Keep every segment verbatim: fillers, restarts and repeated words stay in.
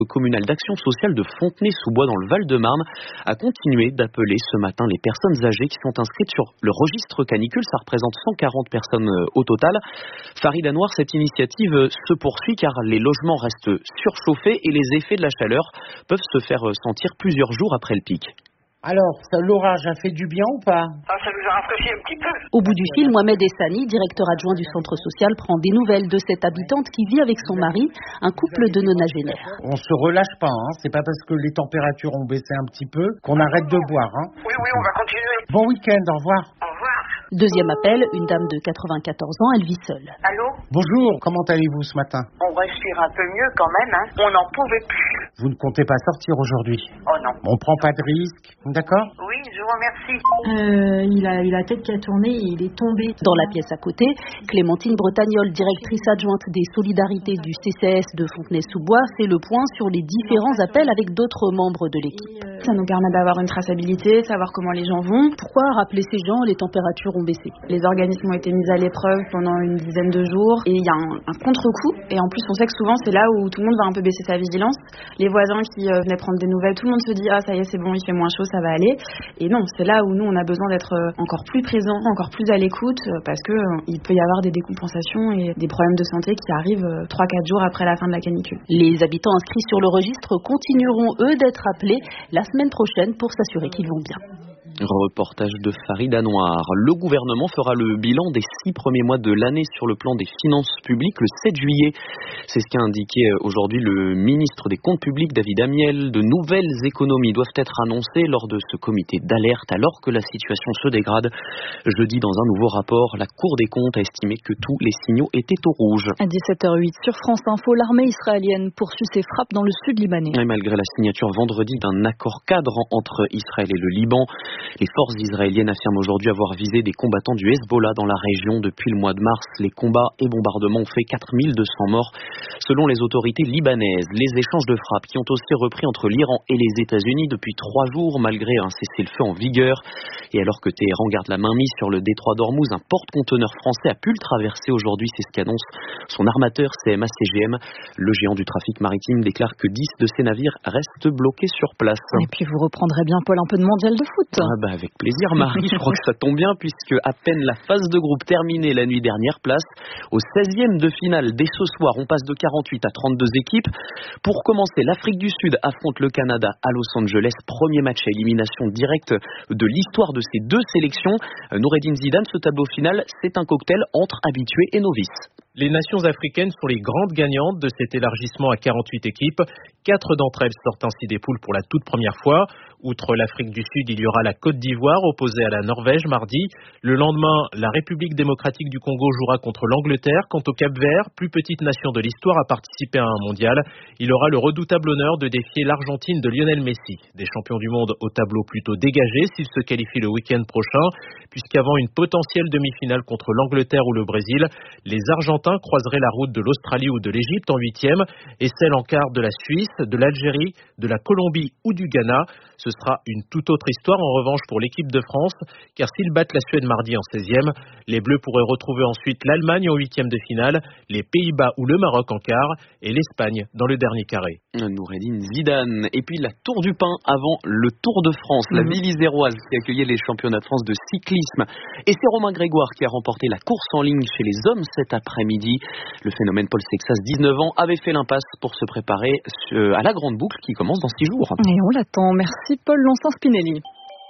communal d'action sociale de Fontenay-sous-Bois dans le Val-de-Marne a continué d'appeler ce matin les personnes âgées qui sont inscrites sur le registre canicule. Ça représente cent quarante personnes au total. Farid Anouar, cette initiative se poursuit car les logements restent surchauffés et les effets de la chaleur peuvent se faire sentir plusieurs jours après le pic. Alors, ça, l'orage a fait du bien ou pas? Ah, ça nous a rafraîchi un petit peu. Au bout du fil, Mohamed Essani, directeur adjoint du centre social, prend des nouvelles de cette habitante qui vit avec son mari, un couple de nonagénaires. On se relâche pas, hein. C'est pas parce que les températures ont baissé un petit peu qu'on arrête de boire, hein. Oui, oui, on va continuer. Bon week-end, au revoir. Au revoir. Deuxième appel, une dame de quatre-vingt-quatorze ans, elle vit seule. Allô? Bonjour, comment allez-vous ce matin? On respire un peu mieux quand même, hein. On n'en pouvait plus. Vous ne comptez pas sortir aujourd'hui? Oh non. On prend pas de risque, d'accord? Oui, je vous remercie. Euh, il a eu la tête qui a tourné et il est tombé. Dans la pièce à côté, Clémentine Bretagnol, directrice adjointe des solidarités du C C S de Fontenay-sous-Bois, fait le point sur les différents appels avec d'autres membres de l'équipe. Ça nous permet d'avoir une traçabilité, savoir comment les gens vont. Pourquoi rappeler ces gens? Les températures ont baissé. Les organismes ont été mis à l'épreuve pendant une dizaine de jours et il y a un, un contre-coup. Et en plus, on sait que souvent, c'est là où tout le monde va un peu baisser sa vigilance. Les voisins qui euh, venaient prendre des nouvelles, tout le monde se dit « Ah, ça y est, c'est bon, il fait moins chaud, ça va aller ». Et non, c'est là où nous, on a besoin d'être encore plus présents, encore plus à l'écoute parce que euh, il peut y avoir des décompensations et des problèmes de santé qui arrivent euh, trois quatre jours après la fin de la canicule. Les habitants inscrits sur le registre continueront, eux, d'être appelés la semaine prochaine pour s'assurer qu'ils vont bien. Reportage de Farid Anouar. Le gouvernement fera le bilan des six premiers mois de l'année sur le plan des finances publiques le sept juillet. C'est ce qu'a indiqué aujourd'hui le ministre des Comptes publics, David Amiel. De nouvelles économies doivent être annoncées lors de ce comité d'alerte alors que la situation se dégrade. Jeudi, dans un nouveau rapport, la Cour des comptes a estimé que tous les signaux étaient au rouge. À dix-sept heures huit sur France Info, l'armée israélienne poursuit ses frappes dans le sud libanais. Et malgré la signature vendredi d'un accord cadre entre Israël et le Liban, les forces israéliennes affirment aujourd'hui avoir visé des combattants du Hezbollah dans la région depuis le mois de mars. Les combats et bombardements ont fait quatre mille deux cents morts selon les autorités libanaises. Les échanges de frappes qui ont aussi repris entre l'Iran et les États-Unis depuis trois jours malgré un cessez-le-feu en vigueur. Et alors que Téhéran garde la main mise sur le détroit d'Ormuz, un porte-conteneur français a pu le traverser aujourd'hui. C'est ce qu'annonce son armateur C M A C G M. Le géant du trafic maritime déclare que dix de ses navires restent bloqués sur place. Et puis vous reprendrez bien, Paul, un peu de mondial de foot. Ah bah avec plaisir, Marie. Je crois que ça tombe bien puisque à peine la phase de groupe terminée la nuit dernière, place au seizième de finale. Dès ce soir, on passe de quarante-huit à trente-deux équipes. Pour commencer, l'Afrique du Sud affronte le Canada à Los Angeles. Premier match à élimination directe de l'histoire de ces deux sélections. Noureddine Zidane, ce tableau final, c'est un cocktail entre habitués et novices. Les nations africaines sont les grandes gagnantes de cet élargissement à quarante-huit équipes. Quatre d'entre elles sortent ainsi des poules pour la toute première fois. Outre l'Afrique du Sud, il y aura la Côte d'Ivoire opposée à la Norvège mardi. Le lendemain, la République démocratique du Congo jouera contre l'Angleterre. Quant au Cap-Vert, plus petite nation de l'histoire à participer à un mondial, il aura le redoutable honneur de défier l'Argentine de Lionel Messi. Des champions du monde au tableau plutôt dégagé s'ils se qualifient le week-end prochain, puisqu'avant une potentielle demi-finale contre l'Angleterre ou le Brésil, les Argentins croiseraient la route de l'Australie ou de l'Égypte en huitième et celle en quart de la Suisse, de l'Algérie, de la Colombie ou du Ghana. Ce sera une toute autre histoire en revanche pour l'équipe de France, car s'ils battent la Suède mardi en seizième, les Bleus pourraient retrouver ensuite l'Allemagne en huitième de finale, les Pays-Bas ou le Maroc en quart et l'Espagne dans le dernier carré. Noureddine Zidane. Et puis la Tour du Pin avant le Tour de France, la ville iséroise qui accueillait les championnats de France de cyclisme. Et c'est Romain Grégoire qui a remporté la course en ligne chez les hommes cet après-midi. Le phénomène Paul Sexas, dix-neuf ans, avait fait l'impasse pour se préparer à la grande boucle qui commence dans six jours. Et on l'attend. Merci Paul Lonsin-Spinelli.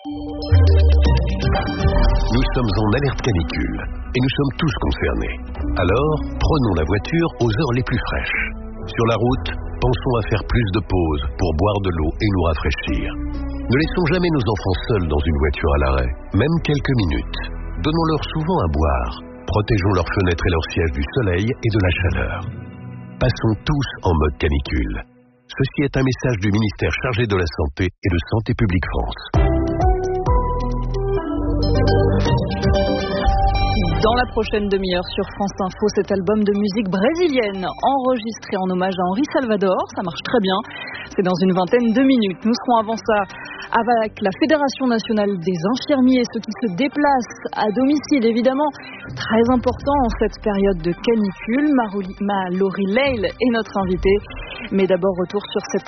Nous sommes en alerte canicule et nous sommes tous concernés. Alors, prenons la voiture aux heures les plus fraîches. Sur la route, pensons à faire plus de pauses pour boire de l'eau et nous rafraîchir. Ne laissons jamais nos enfants seuls dans une voiture à l'arrêt, même quelques minutes. Donnons-leur souvent à boire. Protégeons leurs fenêtres et leurs sièges du soleil et de la chaleur. Passons tous en mode canicule. Ceci est un message du ministère chargé de la Santé et de Santé publique France. Dans la prochaine demi-heure sur France Info, cet album de musique brésilienne enregistré en hommage à Henri Salvador. Ça marche très bien. C'est dans une vingtaine de minutes. Nous serons avant ça avec la Fédération nationale des infirmiers, ceux qui se déplacent à domicile, évidemment. Très important en cette période de canicule. Mallory Leil est notre invitée. Mais d'abord, retour sur cet